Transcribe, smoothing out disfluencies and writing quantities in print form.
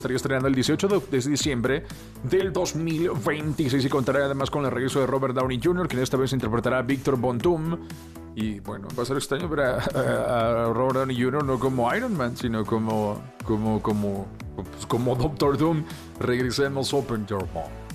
estaría estrenando el 18 de diciembre del 2026 y contará además con el regreso de Robert Downey Jr., quien esta vez interpretará a Víctor Von Doom. Y bueno, va a ser extraño ver a Robert Downey Jr. no como Iron Man, sino como Doctor Doom. Regresemos Open Your Mouth.